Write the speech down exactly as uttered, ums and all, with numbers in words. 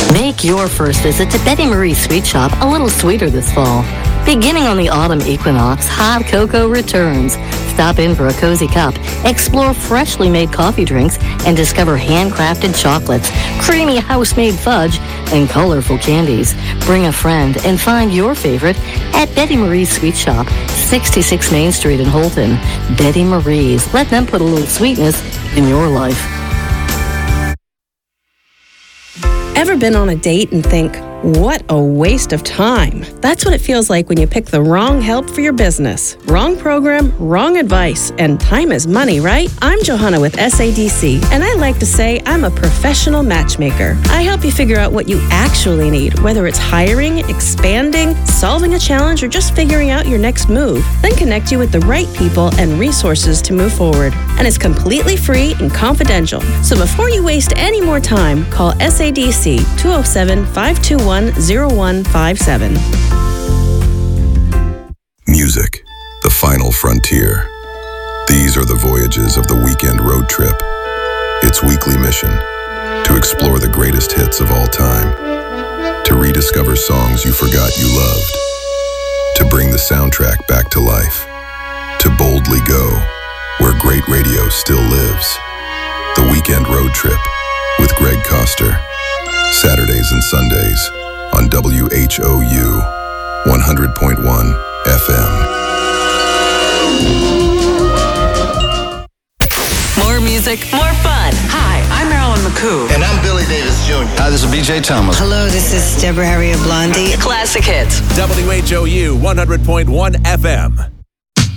Make your first visit to Betty Marie Sweet Shop a little sweeter this fall. Beginning on the autumn equinox, hot cocoa returns. Stop in for a cozy cup, explore freshly made coffee drinks, and discover handcrafted chocolates, creamy house-made fudge, and colorful candies. Bring a friend and find your favorite at Betty Marie's Sweet Shop, sixty-six Main Street in Holton. Betty Marie's. Let them put a little sweetness in your life. Ever been on a date and think, what a waste of time? That's what it feels like when you pick the wrong help for your business. Wrong program, wrong advice, and time is money, right? I'm Johanna with S A D C, and I like to say I'm a professional matchmaker. I help you figure out what you actually need, whether it's hiring, expanding, solving a challenge, or just figuring out your next move. Then connect you with the right people and resources to move forward. And it's completely free and confidential. So before you waste any more time, call S A D C two oh seven, five two one, oh one five seven. Music, the final frontier. These are the voyages of the weekend road trip. Its weekly mission, to explore the greatest hits of all time, to rediscover songs you forgot you loved, to bring the soundtrack back to life, to boldly go where great radio still lives. The Weekend Road Trip with Greg Coster. Saturdays and Sundays on W H O U one hundred point one F M. More music, more fun. Hi, I'm Marilyn McCoo. And I'm Billy Davis Junior Hi, this is B J Thomas. Hello, this is Deborah Harrier Blondie. Classic hits. W H O U one hundred point one F M.